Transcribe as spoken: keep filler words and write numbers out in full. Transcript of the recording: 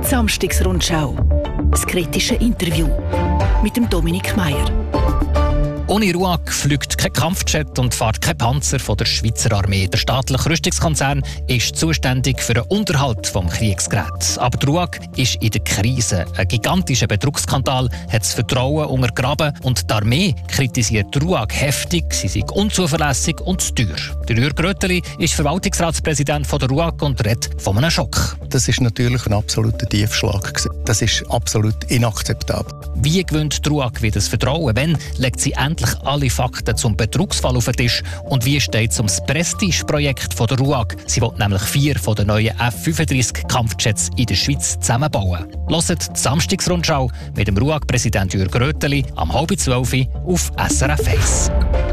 Samstagsrundschau. Das kritische Interview mit dem Dominik Meier. Ohne RUAG fliegt kein Kampfjet und fährt kein Panzer von der Schweizer Armee. Der staatliche Rüstungskonzern ist zuständig für den Unterhalt des Kriegsgeräts. Aber die RUAG ist in der Krise. Ein gigantischer Betrugsskandal hat das Vertrauen untergraben und die Armee kritisiert die RUAG heftig. Sie sei unzuverlässig und zu teuer. Der Jürg Rötteli ist Verwaltungsratspräsident von der RUAG und redet von einem Schock. Das ist natürlich ein absoluter Tiefschlag. Das ist absolut inakzeptabel. Wie gewinnt die RUAG wieder das Vertrauen? Wann legt sie endlich alle Fakten zum Betrugsfall auf den Tisch? Und wie steht es um das Prestige-Projekt der RUAG? Sie will nämlich vier von den neuen F fünfunddreißig Kampfjets in der Schweiz zusammenbauen. Hört die Samstagsrundschau mit dem RUAG-Präsident Jürg Rötteli am halb zwölf auf S R F eins.